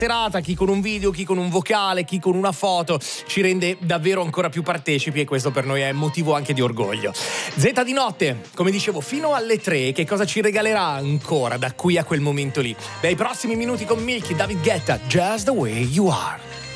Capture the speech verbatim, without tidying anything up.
serata, chi con un video, chi con un vocale, chi con una foto, ci rende davvero ancora più partecipi e questo per noi è motivo anche di orgoglio. Z di notte, come dicevo, fino alle tre, che cosa ci regalerà ancora da qui a quel momento lì? Beh, i prossimi minuti con Milky, David Guetta, Just the Way You Are.